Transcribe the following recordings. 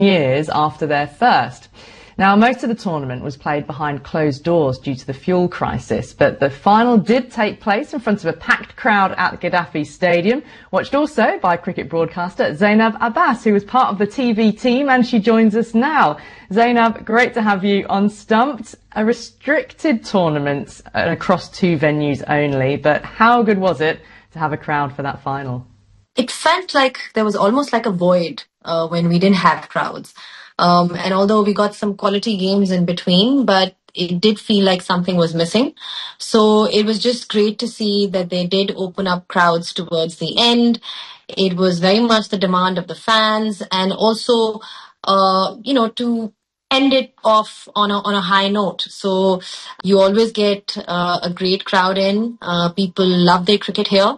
years after their first. Now, most of the tournament was played behind closed doors due to the fuel crisis, but the final did take place in front of a packed crowd at Gaddafi Stadium, watched also by cricket broadcaster Zainab Abbas, who was part of the TV team, and she joins us now. Zainab, great to have you on Stumped. A restricted tournament across 2 venues only, but how good was it to have a crowd for that final? It felt like there was almost like a void when we didn't have crowds. And although we got some quality games in between, but it did feel like something was missing. So it was just great to see that they did open up crowds towards the end. It was very much the demand of the fans, and also, to end it off on a high note. So you always get a great crowd in. People love their cricket here.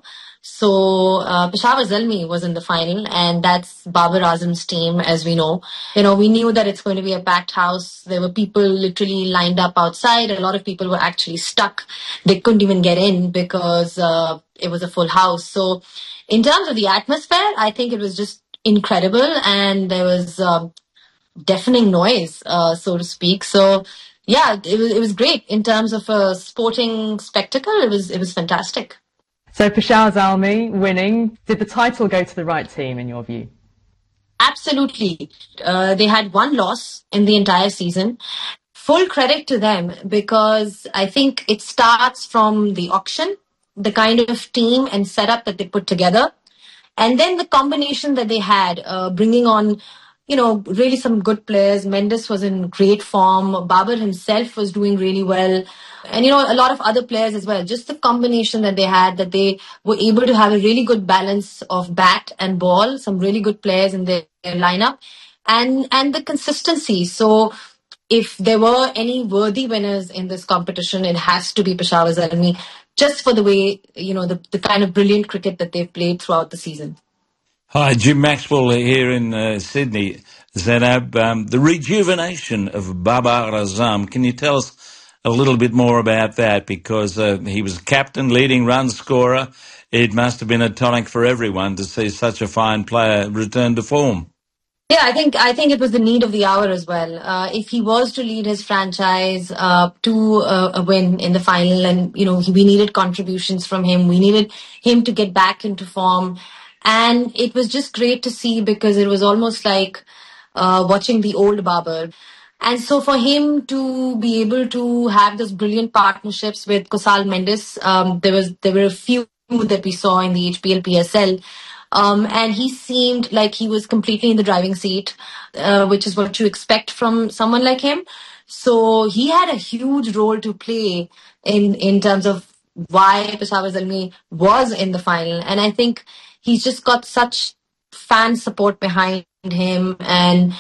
So Peshawar Zalmi was in the final, and that's Babar Azam's team, as we know. We knew that it's going to be a packed house. There were people literally lined up outside. A lot of people were actually stuck. They couldn't even get in because it was a full house. So in terms of the atmosphere, I think it was just incredible, and there was deafening noise, so to speak. So yeah, it was great in terms of a sporting spectacle. It was fantastic. So Peshawar Zalmi winning, did the title go to the right team in your view? Absolutely. They had 1 loss in the entire season. Full credit to them, because I think it starts from the auction, the kind of team and setup that they put together, and then the combination that they had, bringing on really some good players. Mendes was in great form. Babar himself was doing really well. And, a lot of other players as well. Just the combination that they had, that they were able to have a really good balance of bat and ball, some really good players in their lineup, and the consistency. So if there were any worthy winners in this competition, it has to be Peshawar Zalmi, just for the way, the kind of brilliant cricket that they've played throughout the season. Hi, Jim Maxwell here in Sydney. Zainab, the rejuvenation of Babar Azam, can you tell us a little bit more about that? Because he was captain, leading run scorer. It must have been a tonic for everyone to see such a fine player return to form. Yeah, I think it was the need of the hour as well. If he was to lead his franchise to a win in the final, and we needed contributions from him, we needed him to get back into form. And it was just great to see, because it was almost like watching the old Babar. And so for him to be able to have those brilliant partnerships with Kusal Mendes, there were a few that we saw in the HPL PSL. And he seemed like he was completely in the driving seat, which is what you expect from someone like him. So he had a huge role to play in terms of why Peshawar Zalmi was in the final. And I think he's just got such fan support behind him, and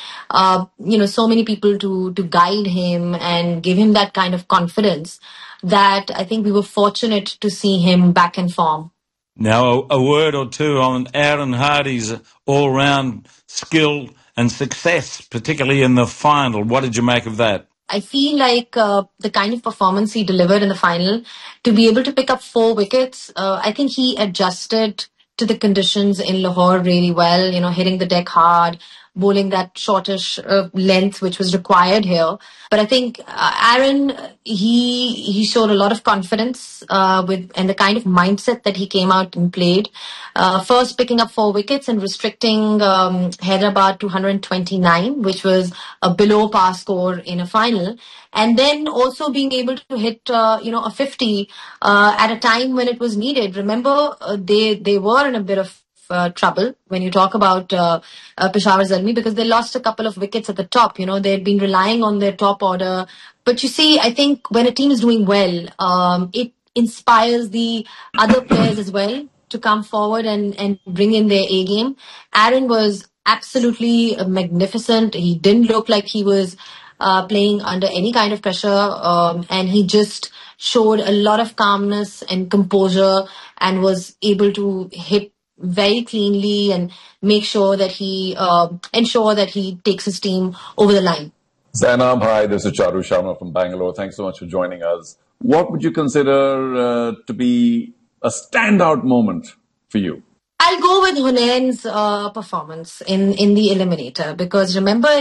so many people to guide him and give him that kind of confidence, that I think we were fortunate to see him back in form. Now, a word or two on Aaron Hardy's all-round skill and success, particularly in the final. What did you make of that? I feel like the kind of performance he delivered in the final, to be able to pick up 4 wickets, I think he adjusted to the conditions in Lahore really well, hitting the deck hard, bowling that shortish length which was required here. But I think Aaron, he showed a lot of confidence and the kind of mindset that he came out and played. First picking up 4 wickets and restricting Hyderabad to 129, which was a below par score in a final. And then also being able to hit, a 50 at a time when it was needed. Remember, they were in a bit of trouble when you talk about Peshawar Zalmi, because they lost a couple of wickets at the top. They had been relying on their top order. But you see, I think when a team is doing well, it inspires the other players as well to come forward and bring in their A game. Aaron was absolutely magnificent. He didn't look like he was playing under any kind of pressure, and he just showed a lot of calmness and composure, and was able to hit very cleanly and make sure that he ensure that he takes his team over the line. Zainab, hi, this is Charu Sharma from Bangalore. Thanks so much for joining us. What would you consider to be a standout moment for you? I'll go with Hunain's performance in the Eliminator, because remember